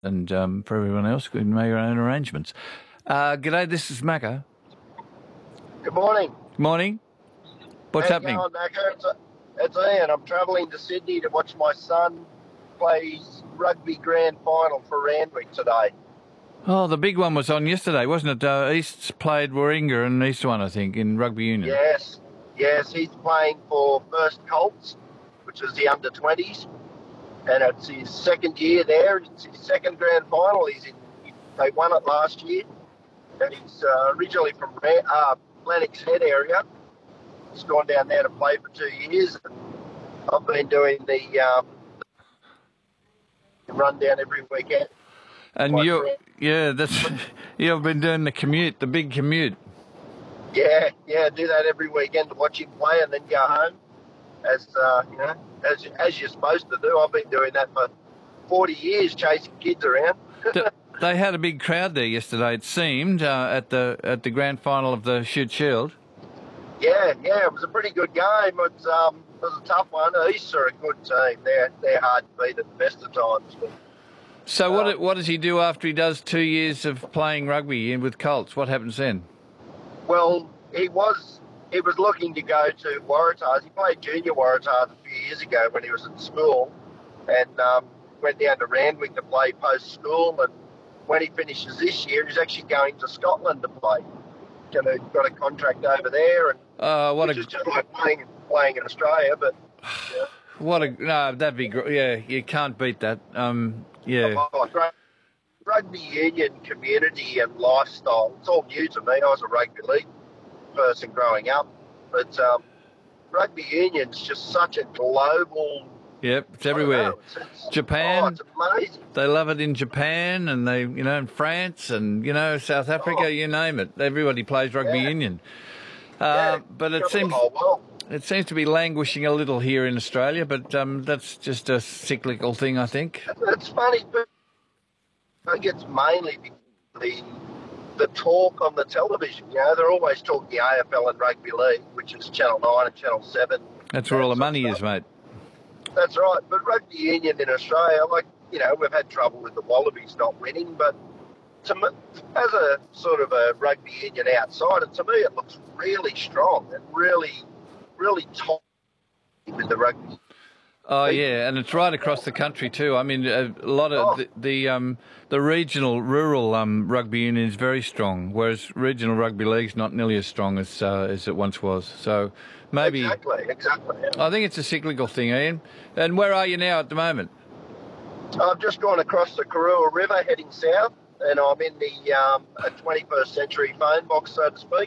and for everyone else, you can make your own arrangements. G'day, this is Macca. Good morning. Morning. What's happening? How you going, Macca? It's Ian. I'm travelling to Sydney to watch my son play his rugby grand final for Randwick today. Oh, the big one was on yesterday, wasn't it? East played Warringah and East one, I think, in rugby union. Yes, he's playing for First Colts, which is the under-20s, and it's his second year there. It's his second grand final. They won it last year, and he's originally from Lennox Head area. He's gone down there to play for 2 years. And I've been doing the rundown every weekend. And you've been doing the commute, the big commute. Yeah, do that every weekend to watch him play and then go home. As you're supposed to do. I've been doing that for 40 years, chasing kids around. They had a big crowd there yesterday, it seemed, at the grand final of the Shute Shield. Yeah, it was a pretty good game. It was a tough one. East are a good team. They're hard to beat at the best of times. But, so what does he do after he does 2 years of playing rugby with Colts? What happens then? Well, he was looking to go to Waratahs. He played junior Waratahs a few years ago when he was at school, and went down to Randwick to play post school. And when he finishes this year, he's actually going to Scotland to play. Got a contract over there, and which is just like playing in Australia. But that'd be great. Yeah, you can't beat that. Rugby union community and lifestyle. It's all new to me. I was a rugby league person growing up, but rugby union's just such a global. Yep, it's everywhere. Japan, it's amazing. They love it in Japan, and they, in France, and South Africa, you name it. Everybody plays rugby union. But it seems to be languishing a little here in Australia. But that's just a cyclical thing, I think. It's funny, but I think it's mainly the talk on the television. They're always talking the AFL and rugby league, which is Channel 9 and Channel 7. That's where all the money is, mate. That's right. But rugby union in Australia, we've had trouble with the Wallabies not winning, but as a sort of a rugby union outsider, to me it looks really strong and really, really top with the rugby. Oh yeah, and it's right across the country too. I mean, a lot of the regional, rural rugby union is very strong, whereas regional rugby league's not nearly as strong as it once was. So maybe exactly. I think it's a cyclical thing, Ian. And where are you now at the moment? I've just gone across the Karua River, heading south, and I'm in the 21st century phone box, so to speak.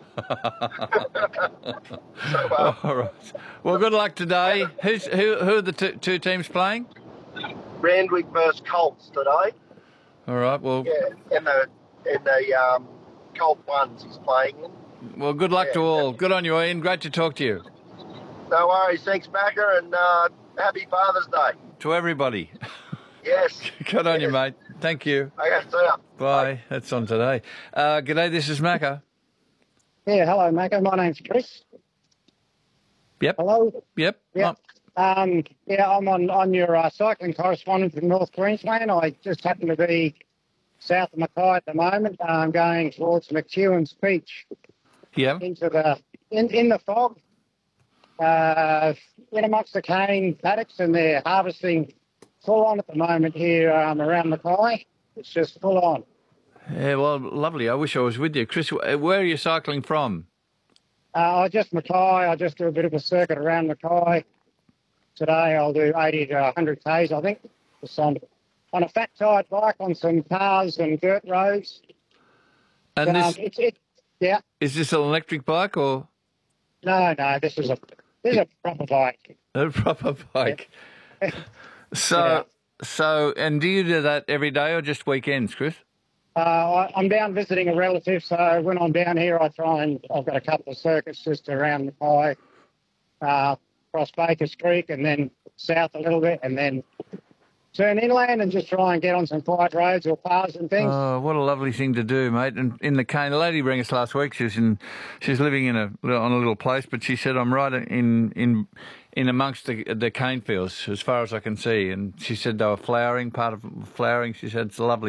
All right. Well, good luck today. Who are the two teams playing? Randwick versus Colts today. All right. Well, in the Colt ones he's playing in. Well, good luck to all. Good on you, Ian. Great to talk to you. No worries. Thanks, Macca, and happy Father's Day to everybody. Yes. Good on you, mate. Thank you. Okay, see ya. Bye. That's on today. G'day, this is Macca. Yeah, hello, Macca. My name's Chris. Yep. Hello? Yep. Yep. I'm on your cycling correspondent from North Queensland. I just happen to be south of Mackay at the moment. I'm going towards McEwen's Beach. Yeah. Into in the fog, in amongst the cane paddocks, and they're harvesting full on at the moment here around Mackay. It's just full on. Yeah, well, lovely. I wish I was with you. Chris, where are you cycling from? Just Mackay. I just do a bit of a circuit around Mackay. Today I'll do 80 to 100 k's, I think. Just on a fat tired bike on some paths and dirt roads. And yeah. Is this an electric bike or? No, this is a proper bike. A proper bike. Yeah. So, and do you do that every day or just weekends, Chris? I'm down visiting a relative, so when I'm down here, I've got a couple of circuits just around Mackay, across Bakers Creek, and then south a little bit, and then turn inland and just try and get on some quiet roads or paths and things. Oh, what a lovely thing to do, mate. And in the cane, the lady rang us last week. She's living on a little place, but she said, I'm right in amongst the cane fields as far as I can see. And she said they were flowering, part of flowering. She said it's lovely.